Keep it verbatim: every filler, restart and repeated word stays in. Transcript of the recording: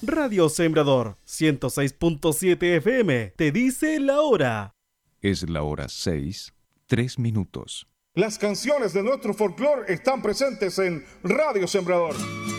Radio Sembrador ciento seis punto siete F M te dice la hora. Es la hora seis, tres minutos. Las canciones de nuestro folclore están presentes en Radio Sembrador.